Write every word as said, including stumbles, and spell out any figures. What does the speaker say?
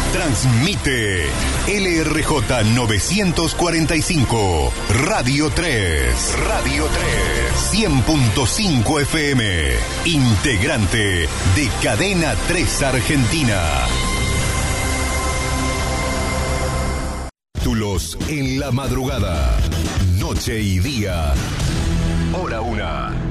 Transmite L R J novecientos cuarenta y cinco, Radio tres. Radio tres. cien punto cinco F M. Integrante de Cadena tres Argentina. Títulos en la madrugada. Noche y día. Hora una.